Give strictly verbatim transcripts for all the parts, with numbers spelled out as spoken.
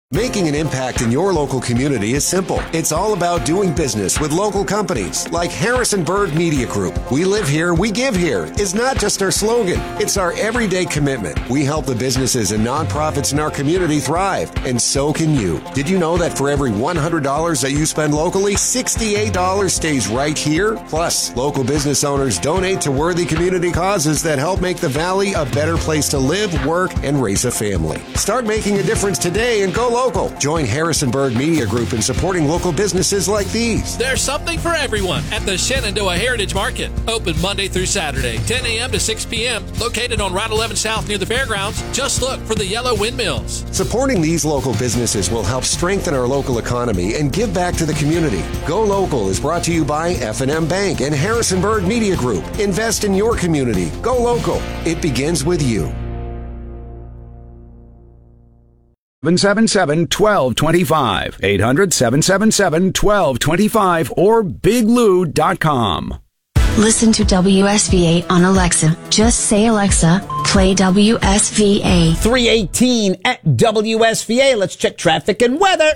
Making an impact in your local community is simple. It's all about doing business with local companies like Harrisonburg Media Group. We live here, we give here is not just our slogan. It's our everyday commitment. We help the businesses and nonprofits in our community thrive, and so can you. Did you know that for every one hundred dollars that you spend locally, sixty-eight dollars stays right here? Plus, local business owners donate to worthy community causes that help make the Valley a better place to live, work, and raise a family. Start making a difference today and go local. Join Harrisonburg Media Group in supporting local businesses like these. There's something for everyone at the Shenandoah Heritage Market. Open Monday through Saturday, ten a.m. to six p.m. Located on Route eleven South near the fairgrounds. Just look for the yellow windmills. Supporting these local businesses will help strengthen our local economy and give back to the community. Go Local is brought to you by F and M Bank and Harrisonburg Media Group. Invest in your community. Go Local. It begins with you. seven seven seven, one two two five, eight hundred, seven seven seven, one two two five, or big lou dot com. Listen to W S V A on Alexa. Just say, Alexa, play W S V A. three eighteen at W S V A. Let's check traffic and weather.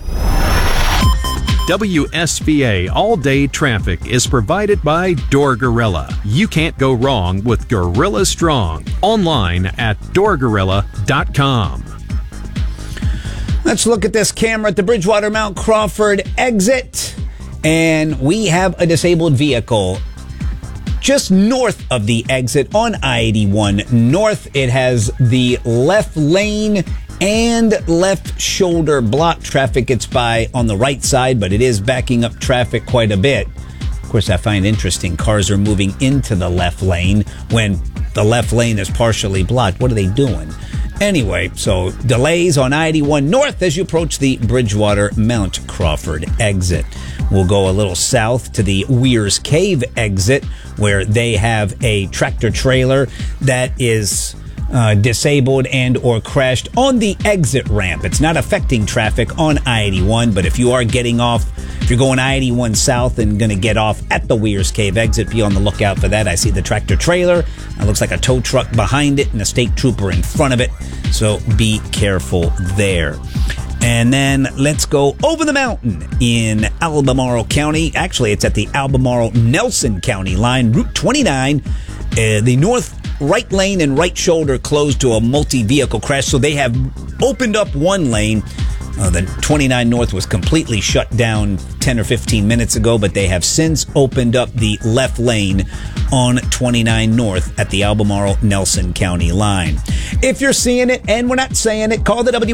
W S V A all-day traffic is provided by Door Gorilla. You can't go wrong with Gorilla Strong. Online at door gorilla dot com. Let's look at this camera at the Bridgewater Mount Crawford exit. And we have a disabled vehicle just north of the exit on I eighty-one North. It has the left lane and left shoulder blocked. Traffic gets by on the right side, but it is backing up traffic quite a bit. Of course, I find interesting cars are moving into the left lane when the left lane is partially blocked. What are they doing? Anyway, so delays on I eighty-one North as you approach the Bridgewater Mount Crawford exit. We'll go a little south to the Weir's Cave exit, where they have a tractor trailer that is uh, disabled and or crashed on the exit ramp. It's not affecting traffic on I eighty-one, but if you are getting off, if you're going I eighty-one south and going to get off at the Weir's Cave exit, be on the lookout for that. I see the tractor trailer. It looks like a tow truck behind it and a state trooper in front of it. So be careful there. And then let's go over the mountain in Albemarle County. Actually, it's at the Albemarle-Nelson County line, Route twenty-nine. Uh, the north right lane and right shoulder closed to a multi-vehicle crash, so they have opened up one lane. Uh, the twenty-nine North was completely shut down ten or fifteen minutes ago, but they have since opened up the left lane on twenty-nine North at the Albemarle-Nelson County line. If you're seeing it and we're not saying it, call the W